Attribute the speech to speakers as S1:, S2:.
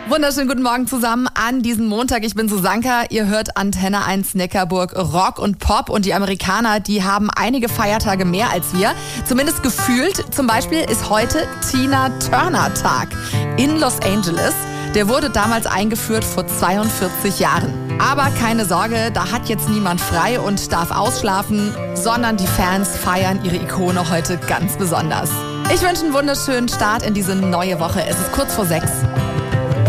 S1: Wunderschönen guten Morgen zusammen an diesem Montag. Ich bin Susanka. Ihr hört Antenne 1 Neckarburg Rock und Pop. Und die Amerikaner, die haben einige Feiertage mehr als wir. Zumindest gefühlt. Zum Beispiel ist heute Tina Turner Tag in Los Angeles. Der wurde damals eingeführt vor 42 Jahren. Aber keine Sorge, da hat jetzt niemand frei und darf ausschlafen, sondern die Fans feiern ihre Ikone heute ganz besonders. Ich wünsche einen wunderschönen Start in diese neue Woche. Es ist kurz vor 6.